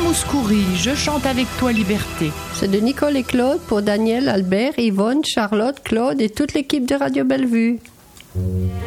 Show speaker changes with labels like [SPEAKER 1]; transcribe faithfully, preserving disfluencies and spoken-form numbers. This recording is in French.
[SPEAKER 1] Mouskouri, je chante avec toi liberté.
[SPEAKER 2] C'est de Nicole et Claude pour Daniel, Albert, Yvonne, Charlotte, Claude et toute l'équipe de Radio Bellevue.